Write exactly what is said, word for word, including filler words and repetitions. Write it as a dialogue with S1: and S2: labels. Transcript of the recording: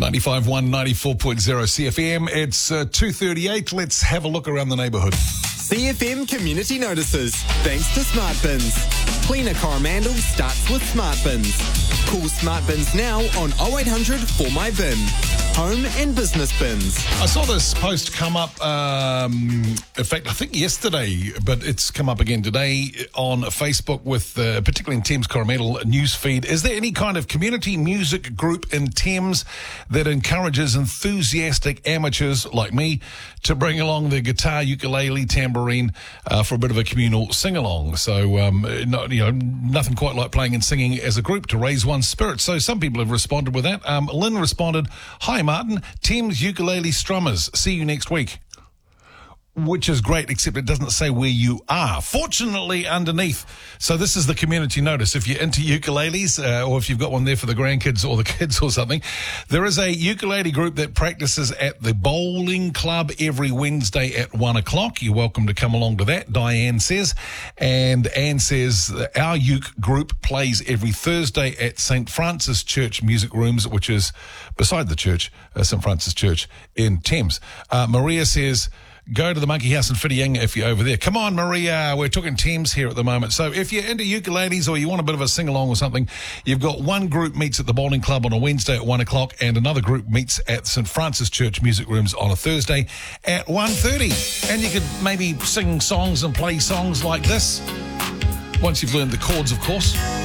S1: ninety-five point one, ninety-four point zero C F M. It's uh, two thirty-eight. Let's have a look around the neighbourhood.
S2: C F M Community Notices, thanks to Smart Bins. Cleaner Coromandel starts with Smart Bins. Call Smart Bins now on oh eight hundred for my bin. Home and business bins.
S1: I saw this post come up, um, in fact, I think yesterday, but it's come up again today on Facebook with, uh, particularly in Thames Coromandel news feed. Is there any kind of community music group in Thames that encourages enthusiastic amateurs like me to bring along their guitar, ukulele, tambourine uh, for a bit of a communal sing-along? So, um, not, you know, nothing quite like playing and singing as a group to raise one's spirit. So some people have responded with that. Um, Lynn responded, "Hi, Martin, Thames Ukulele Strummers. See you next week." Which is great, except it doesn't say where you are. Fortunately, underneath. So this is the community notice. If you're into ukuleles, uh, or if you've got one there for the grandkids or the kids or something, there is a ukulele group that practices at the bowling club every Wednesday at one o'clock. You're welcome to come along to that, Diane says. And Anne says our uke group plays every Thursday at Saint Francis Church Music Rooms, which is beside the church, uh, Saint Francis Church in Thames. Uh, Maria says, go to the Monkey House in Whitianga if you're over there. Come on, Maria. We're talking Thames here at the moment. So if you're into ukuleles or you want a bit of a sing-along or something, you've got one group meets at the bowling club on a Wednesday at one o'clock and another group meets at Saint Francis Church Music Rooms on a Thursday at one thirty. And you could maybe sing songs and play songs like this, once you've learned the chords, of course.